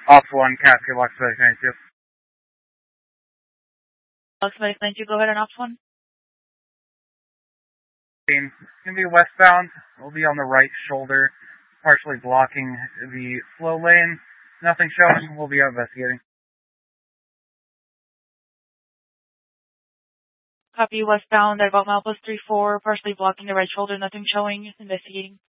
Off 1, Cascade, Lock Medic 92. Lock Medic 92, go ahead and off 1. It's going to be westbound. We'll be on the right shoulder, partially blocking the flow lane. Nothing showing. We'll be investigating. Copy, westbound at about milepost 34, partially blocking the right shoulder, nothing showing, investigating.